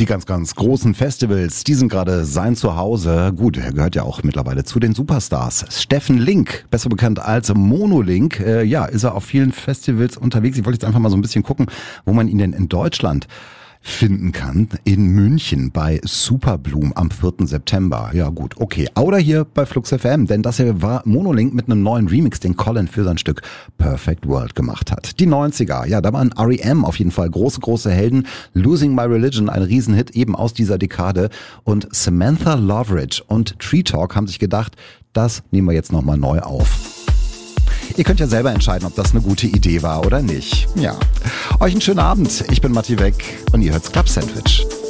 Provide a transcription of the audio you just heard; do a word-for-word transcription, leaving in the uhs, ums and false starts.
Die ganz, ganz großen Festivals, die sind gerade sein Zuhause. Gut, er gehört ja auch mittlerweile zu den Superstars. Steffen Link, besser bekannt als Monolink, äh, ja, ist er auf vielen Festivals unterwegs. Ich wollte jetzt einfach mal so ein bisschen gucken, wo man ihn denn in Deutschland finden kann. In München bei Superbloom am vierten September. Ja gut, okay. Oder hier bei Flux F M, denn das hier war Monolink mit einem neuen Remix, den Colin für sein Stück Perfect World gemacht hat. Die neunziger, ja, da waren R E M auf jeden Fall große, große Helden. Losing My Religion, ein Riesenhit eben aus dieser Dekade. Und Samantha Loveridge und Tree Talk haben sich gedacht, das nehmen wir jetzt nochmal neu auf. Ihr könnt ja selber entscheiden, ob das eine gute Idee war oder nicht. Ja. Euch einen schönen Abend. Ich bin Matti Weck und ihr hört's Club Sandwich.